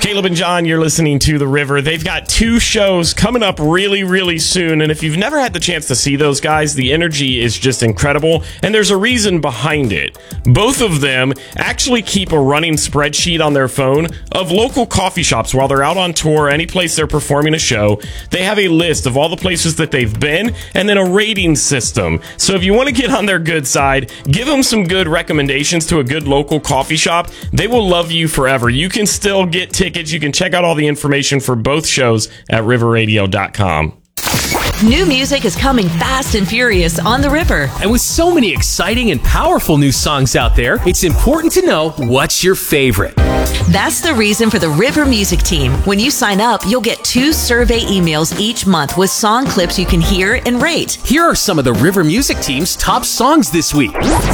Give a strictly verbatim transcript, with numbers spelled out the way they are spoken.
Caleb and John, you're listening to The River. They've got two shows coming up really, really soon. And if you've never had the chance to see those guys, the energy is just incredible. And there's a reason behind it. Both of them actually keep a running spreadsheet on their phone of local coffee shops while they're out on tour, any place they're performing a show. They have a list of all the places that they've been and then a rating system. So if you want to get on their good side, give them some good recommendations to a good local coffee shop. They will love you forever. You can still get tickets. You can check out all the information for both shows at river radio dot com. New music is coming fast and furious on The River. And with so many exciting and powerful new songs out there, it's important to know what's your favorite. That's the reason for the River Music Team. When you sign up, you'll get two survey emails each month with song clips you can hear and rate. Here are some of the River Music Team's top songs this week.